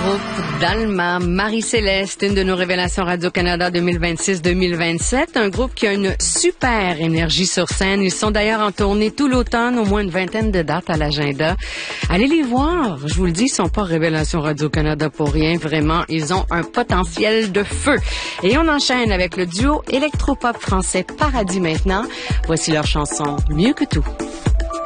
groupe d'Alma, Marie-Céleste, une de nos révélations Radio-Canada 2026-2027. Un groupe qui a une super énergie sur scène. Ils sont d'ailleurs en tournée tout l'automne, au moins une vingtaine de dates à l'agenda. Allez les voir, je vous le dis, ils sont pas révélations Radio-Canada pour rien. Vraiment, ils ont un potentiel de feu. Et on enchaîne avec le duo électropop français Paradis maintenant. Voici leur chanson Mieux que tout.